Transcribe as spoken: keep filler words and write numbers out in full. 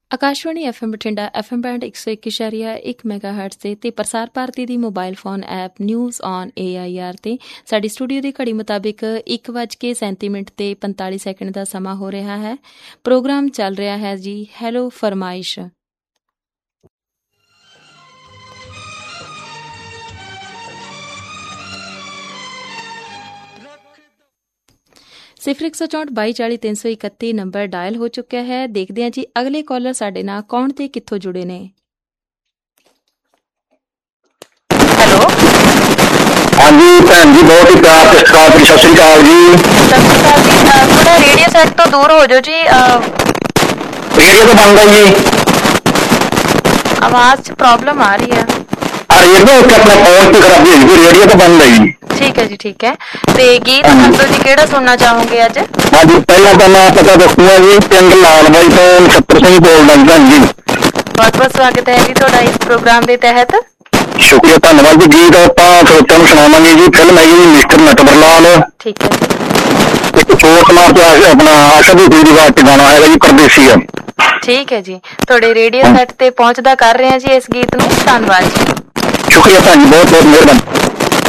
Akashvani F M Bathinda F M band ਇੱਕ ਸੌ ਇੱਕ ਇਸ਼ਾਰੀਆ ਇੱਕ ਮੈਗਾ ਹਰਟਜ਼ 'ਤੇ ਅਤੇ ਪ੍ਰਸਾਰ ਭਾਰਤੀ ਦੀ mobile phone app news on A I R 'ਤੇ ਸਾਡੀ ਸਟੂਡੀਓ ਦੀ ਘੜੀ ਮੁਤਾਬਿਕ ਇੱਕ ਵੱਜ ਕੇ ਸੈਂਤੀ ਮਿੰਟ ਤੇ ਪੰਤਾਲੀ ਸੈਕਿੰਡ ਦਾ ਸਮਾਂ ਹੋ ਰਿਹਾ ਹੈ। ਪ੍ਰੋਗਰਾਮ ਚੱਲ ਰਿਹਾ ਹੈ ਜੀ ਹੈਲੋ ਫਰਮਾਇਸ਼। ਸਿਫਰ ਇੱਕ ਸੌ ਚੌਂਹਠ ਬਾਈ ਚਾਲੀ ਤਿੰਨ ਸੌ ਇਕੱਤੀ ਨੰਬਰ ਡਾਇਲ ਹੋ ਚੁੱਕਿਆ ਹੈ। ਦੇਖਦੇ ਹਾਂ ਜੀ ਅਗਲੇ ਕਾਲਰ ਸਾਡੇ ਨਾਲ ਕੌਣ ਤੇ ਕਿੱਥੋਂ ਜੁੜੇ ਨੇ। ਹੈਲੋ ਹਾਂਜੀ ਭੈਣ ਜੀ, ਬਹੁਤ ਹੀ ਪਿਆਰ ਤੇ ਸਤਿਕਾਰ, ਸਤਿ ਸ਼੍ਰੀ ਅਕਾਲ ਜੀ। ਸਤਿ ਸ਼੍ਰੀ ਅਕਾਲ ਜੀ। ਥੋੜਾ ਰੇਡੀਓ ਸੈੱਟ ਤੋਂ ਦੂਰ ਹੋ ਜਾਓ ਜੀ। ਰੇਡੀਓ ਤੋਂ ਬੰਦ ਹੈ ਜੀ, ਆਵਾਜ਼ 'ਚ ਪ੍ਰੋਬਲਮ ਆ ਰਹੀ ਹੈ। ਰੇਡੀਓ ਉੱਤੇ ਆਪਣਾ ਫੋਨ ਦੀ ਖਰਾਬੀ ਹੋਈ ਜੀ, ਰੇਡੀਓ ਤੋਂ ਬੰਦ ਹੈ ਜੀ। ਠੀਕ ਹੈ ਜੀ, ਠੀਕ ਹੈ। ਤੇ ਗੀਤ ਦੱਸੋ ਜੀ ਕਿਹੜਾ ਸੁਣਨਾ ਚਾਹੋਗੇ ਅੱਜ? ਹਾਂਜੀ, ਪਹਿਲਾਂ ਤਾਂ ਮੈਂ ਪਤਾ ਦੱਸੂਗਾ ਜੀ, ਪਿੰਡ ਲਾਲ ਬਾਈ ਤੋਂ ਨਛੱਤਰ ਸਿੰਘ ਬੋਲਦਾ ਜੀ। ਭੈਣ ਜੀ ਬਹੁਤ ਬਹੁਤ ਸਵਾਗਤ ਹੈ ਜੀ ਤੁਹਾਡਾ ਇਸ ਪ੍ਰੋਗਰਾਮ ਦੇ ਤਹਿਤ। ਸ਼ੁਕਰੀਆ, ਧੰਨਵਾਦ ਜੀ। ਗੀਤ ਆਪਾਂ ਸਰੋਤਿਆਂ ਨੂੰ ਸੁਣਾਵਾਂਗੇ ਜੀ। ਫਿਲਮ ਹੈਗੀ ਜੀ ਮਿਸਟਰ ਨਟਵਰ ਲਾਲ। ਠੀਕ ਹੈ ਜੀ। ਇੱਕ ਚੋਰ ਕੁਮਾਰ ਤੇ ਆਪਣਾ ਆਸ਼ਾ ਦੀ ਦੀ ਆਵਾਜ਼ ਚ ਗਾਣਾ ਹੈਗਾ ਜੀ ਪਰਦੇਸੀ ਆ। ਠੀਕ ਹੈ ਜੀ, ਤੁਹਾਡੇ ਰੇਡੀਓ ਸੈੱਟ ਤੇ ਪਹੁੰਚਦਾ ਕਰ ਰਹੇ ਹਾਂ ਜੀ ਇਸ ਗੀਤ ਨੂੰ। ਧੰਨਵਾਦ ਜੀ। ਸ਼ੁਕਰੀਆ ਭੈਣ ਜੀ, ਬਹੁਤ ਬਹੁਤ ਮਿਹਰਬਾਨੀ।